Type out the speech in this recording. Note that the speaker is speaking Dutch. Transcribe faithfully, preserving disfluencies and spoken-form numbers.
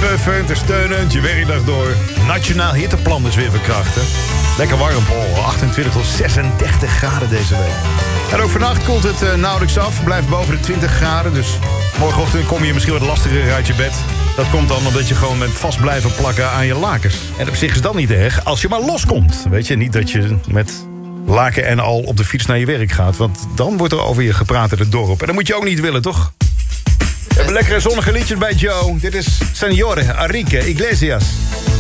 Vervullend en steunend, je werkdag door. Nationaal hitteplan is weer verkracht, hè? Lekker warm, oh, achtentwintig tot zesendertig graden deze week. En ook vannacht koelt het uh, nauwelijks af, blijft boven de twintig graden. Dus morgenochtend kom je misschien wat lastiger uit je bed. Dat komt dan omdat je gewoon met vast blijven plakken aan je lakens. En op zich is dat niet erg, als je maar loskomt. Weet je, niet dat je met laken en al op de fiets naar je werk gaat. Want dan wordt er over je gepraat in het dorp. En dat moet je ook niet willen, toch? We hebben lekkere zonnige liedjes bij Joe. Dit is Senore Enrique Iglesias.